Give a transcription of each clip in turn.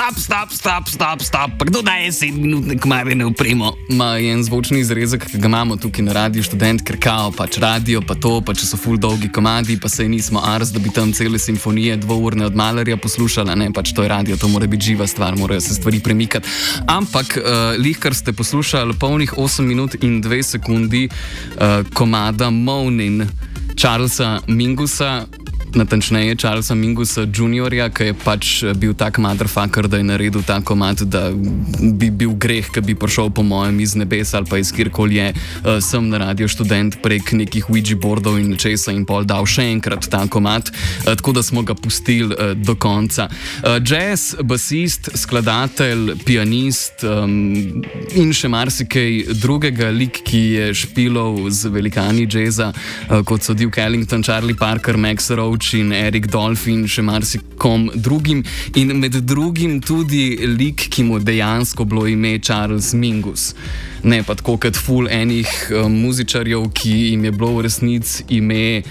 stop, pa kdo daje 7-minutne komarjene opremo? Ma je en zvočni izrezek, ki ga imamo tukaj na Radiu Študent, ker kao, pač radio, pa to, pa če so ful dolgi komadi, pa sej nismo ars, da bi tam cele simfonije dvourne od Malerja poslušala, ne, pač to je radio, to mora biti živa stvar, morajo se stvari premikati. Ampak, lihkar ste poslušali polnih 8 minut in 2 sekundi komada Moanin Charlesa Mingusa, natančneje Charlesa Mingusa Juniorja, ki je pač bil tak motherfucker, da je naredil ta komad, da bi bil greh, ki bi prišel po mojem iz nebes ali pa iz kjerkoli je sem na Radio Študent prek nekih Ouija boardov in česa in pol dal še enkrat ta komad, tako da smo ga pustili do konca. Jazz, basist, skladatelj, pianist in še marsikaj drugega, lik, ki je špilov z velikani jazza, kot so Duke Ellington, Charlie Parker, Max Roach in Eric Dolphin, še marsikom drugim, in med drugim tudi lik, ki mu dejansko bilo ime Charles Mingus. Ne pa tako kot ful enih muzičarjev, ki jim je bilo v resnici ime,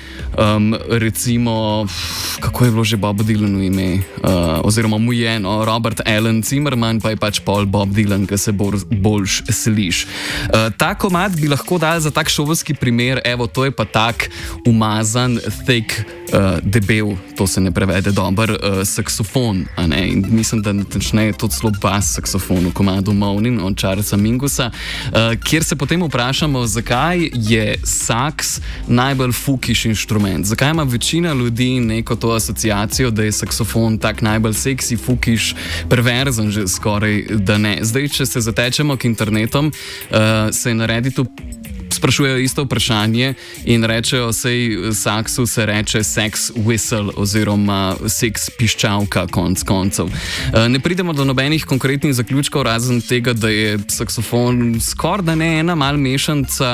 recimo, kako je bilo že Bob Dylanu ime, oziroma mu je, no, Robert Alan Zimmerman, pa je pač pol Bob Dylan, ki se boljš sliš. Ta komad bi lahko dal za tak šolski primer, evo, to je pa tak umazan, thick, debel, to se ne prevede dober, saksofon, a ne, in mislim, da natančneje to celo bas saksofon v komadu Moanin od Charlesa Mingusa, kjer se potem vprašamo, zakaj je saks najbolj fukiš inštrument, zakaj ima večina ljudi neko to asociacijo, da je saksofon tak najbolj seksi, fukiš, perverzen že skoraj, da ne. Zdaj, če se zatečemo k internetom, se je na Redditu sprašujejo isto vprašanje in rečejo, sej saksu se reče sex whistle oziroma seks piščalka konc koncev. Ne pridemo do nobenih konkretnih zaključkov, razen tega, da je saksofon skoraj da ne ena mal mešanca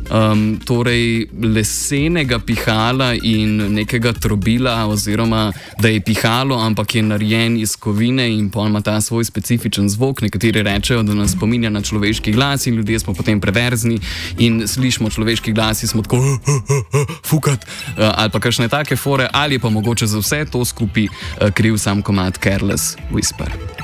torej lesenega pihala in nekega trobila, oziroma da je pihalo, ampak je narejen iz kovine in pol ima ta svoj specifičen zvok. Nekateri rečejo, da nas spominja na človeški glas in ljudje smo potem preverzni in slišimo človeški glas in smo tako fukat ali pa kakšne take fore, ali pa mogoče za vse to skupaj kriv sam komad Careless Whisper.